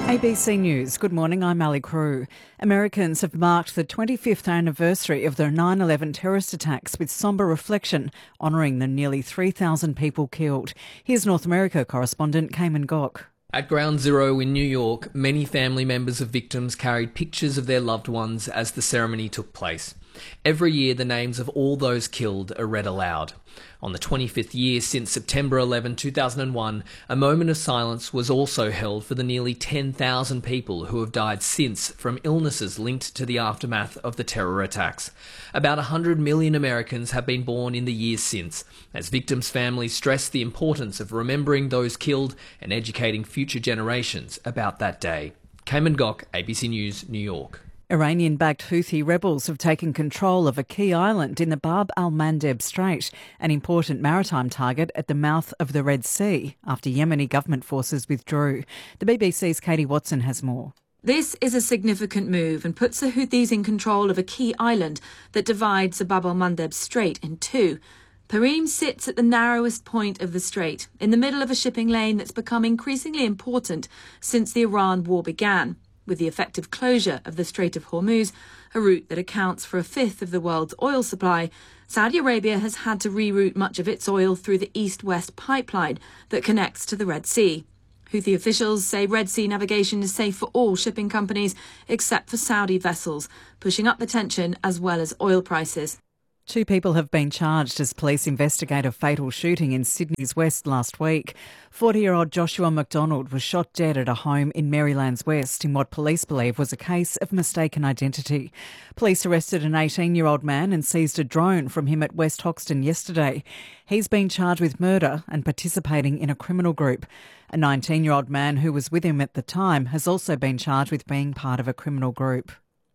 ABC News. Good morning, I'm Ali Crew. Americans have marked the 25th anniversary of their 9/11 terrorist attacks with sombre reflection, honouring the nearly 3,000 people killed. Here's North America correspondent Cayman Gok. At Ground Zero in New York, many family members of victims carried pictures of their loved ones as the ceremony took place. Every year, the names of all those killed are read aloud. On the 25th year since September 11, 2001, a moment of silence was also held for the nearly 10,000 people who have died since from illnesses linked to the aftermath of the terror attacks. About 100 million Americans have been born in the years since, as victims' families stress the importance of remembering those killed and educating future generations about that day. Cayman Gok, ABC News, New York. Iranian-backed Houthi rebels have taken control of a key island in the Bab al-Mandeb Strait, an important maritime target at the mouth of the Red Sea, after Yemeni government forces withdrew. The BBC's Katie Watson has more. This is a significant move and puts the Houthis in control of a key island that divides the Bab al-Mandeb Strait in two. Perim sits at the narrowest point of the strait, in the middle of a shipping lane that's become increasingly important since the Iran war began. With the effective closure of the Strait of Hormuz, a route that accounts for a fifth of the world's oil supply, Saudi Arabia has had to reroute much of its oil through the east-west pipeline that connects to the Red Sea. Houthi officials say Red Sea navigation is safe for all shipping companies except for Saudi vessels, pushing up the tension as well as oil prices. 2 people have been charged as police investigate a fatal shooting in Sydney's West last week. 40-year-old Joshua McDonald was shot dead at a home in Maryland's West in what police believe was a case of mistaken identity. Police arrested an 18-year-old man and seized a drone from him at West Hoxton yesterday. He's been charged with murder and participating in a criminal group. A 19-year-old man who was with him at the time has also been charged with being part of a criminal group.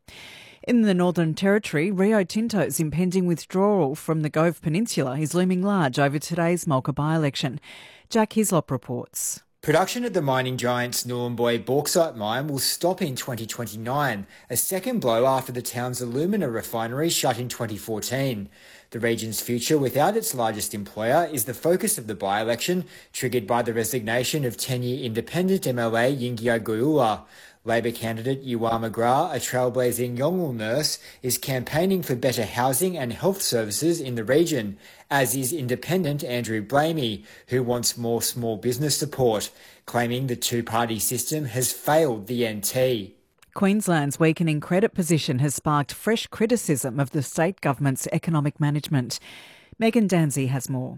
In the Northern Territory, Rio Tinto's impending withdrawal from the Gove Peninsula is looming large over today's Mulga by-election. Jack Hislop reports. Production at the mining giant's Nhulunbuy bauxite mine will stop in 2029, a second blow after the town's alumina refinery shut in 2014. The region's future without its largest employer is the focus of the by-election, triggered by the resignation of 10-year independent MLA Yingyia Guyula. Labor candidate Yuwa McGrath, a trailblazing Yolngu nurse, is campaigning for better housing and health services in the region, as is independent Andrew Blamey, who wants more small business support, claiming the two-party system has failed the NT. Queensland's weakening credit position has sparked fresh criticism of the state government's economic management. Megan Danzy has more.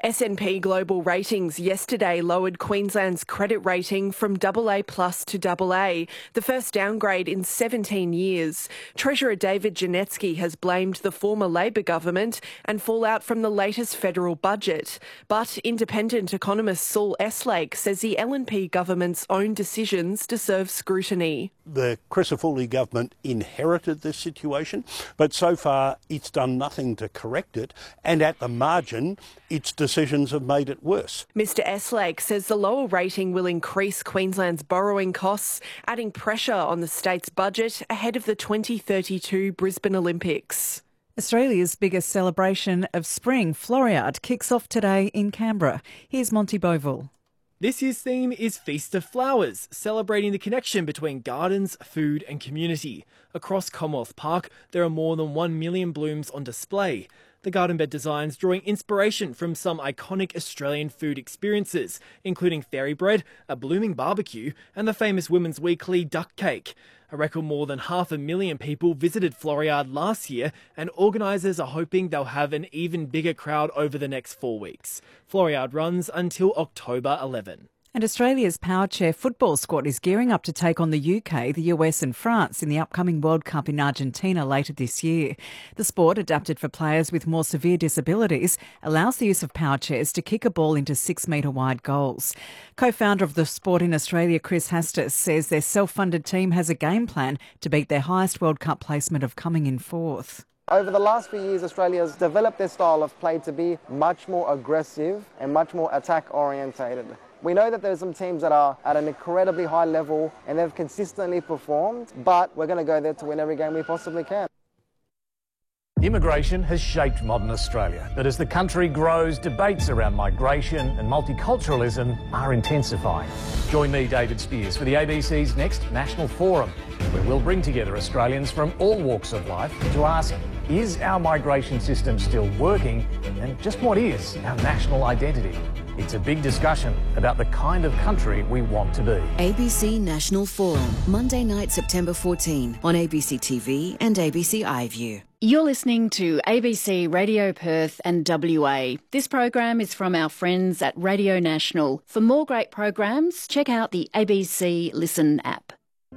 S&P Global Ratings yesterday lowered Queensland's credit rating from AA+ to AA, the first downgrade in 17 years. Treasurer David Janetsky has blamed the former Labor government and fallout from the latest federal budget. But independent economist Saul Eslake says the LNP government's own decisions deserve scrutiny. The Crisafulli government inherited this situation, but so far it's done nothing to correct it, and at the margin, its decisions have made it worse. Mr Eslake says the lower rating will increase Queensland's borrowing costs, adding pressure on the state's budget ahead of the 2032 Brisbane Olympics. Australia's biggest celebration of spring, Floriade, kicks off today in Canberra. Here's Monty Boville. This year's theme is Feast of Flowers, celebrating the connection between gardens, food and community. Across Commonwealth Park, there are more than 1 million blooms on display. The garden bed designs drawing inspiration from some iconic Australian food experiences, including fairy bread, a blooming barbecue and the famous Women's Weekly duck cake. A record more than 500,000 people visited Floriade last year, and organisers are hoping they'll have an even bigger crowd over the next 4 weeks. Floriade runs until October 11. And Australia's power chair football squad is gearing up to take on the UK, the US and France in the upcoming World Cup in Argentina later this year. The sport, adapted for players with more severe disabilities, allows the use of power chairs to kick a ball into 6-metre wide goals. Co-founder of the sport in Australia, Chris Hastis, says their self-funded team has a game plan to beat their highest World Cup placement of coming in fourth. Over the last few years, Australia has developed their style of play to be much more aggressive and much more attack-orientated. We know that there's some teams that are at an incredibly high level and they've consistently performed, but we're going to go there to win every game we possibly can. Immigration has shaped modern Australia, but as the country grows, debates around migration and multiculturalism are intensifying. Join me, David Spears, for the ABC's next National Forum, where we'll bring together Australians from all walks of life to ask, is our migration system still working? And just what is our national identity? It's a big discussion about the kind of country we want to be. ABC National Forum, Monday night, September 14, on ABC TV and ABC iView. You're listening to ABC Radio Perth and WA. This program is from our friends at Radio National. For more great programs, check out the ABC Listen app.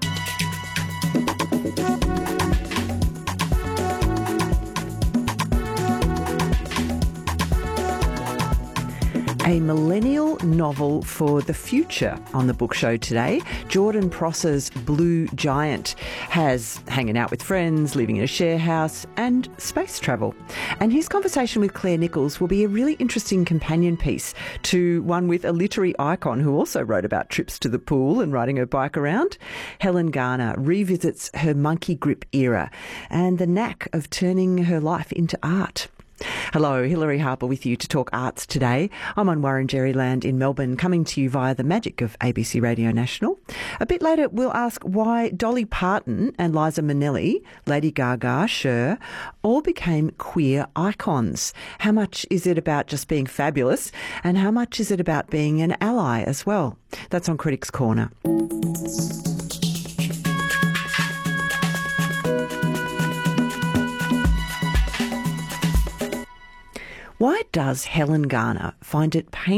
A millennial novel for the future on the book show today. Jordan Prosser's Blue Giant has hanging out with friends, living in a share house and space travel. And his conversation with Claire Nichols will be a really interesting companion piece to one with a literary icon who also wrote about trips to the pool and riding her bike around. Helen Garner revisits her monkey grip era and the knack of turning her life into art. Hello, Hilary Harper with you to talk arts today. I'm on Wurundjeri land in Melbourne, coming to you via the magic of ABC Radio National. A bit later, we'll ask why Dolly Parton and Liza Minnelli, Lady Gaga, Cher, all became queer icons. How much is it about just being fabulous, and how much is it about being an ally as well? That's on Critics' Corner. Why does Helen Garner find it painful